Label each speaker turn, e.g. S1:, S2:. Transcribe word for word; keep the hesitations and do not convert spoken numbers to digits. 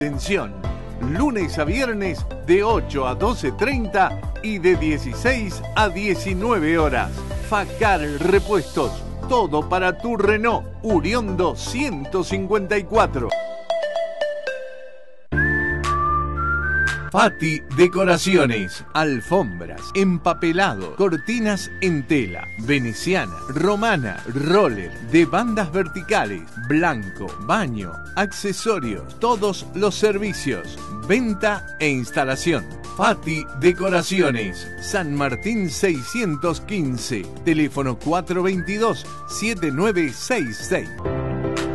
S1: Atención, lunes a viernes de ocho a doce treinta y de dieciséis a diecinueve horas. Facar Repuestos, todo para tu Renault Uriondo ciento cincuenta y cuatro. Fati Decoraciones, alfombras, empapelado, cortinas en tela, veneciana, romana, roller, de bandas verticales, blanco, baño, accesorios, todos los servicios, venta e instalación. Fati Decoraciones, San Martín seiscientos quince, teléfono cuatro dos dos, siete nueve seis seis.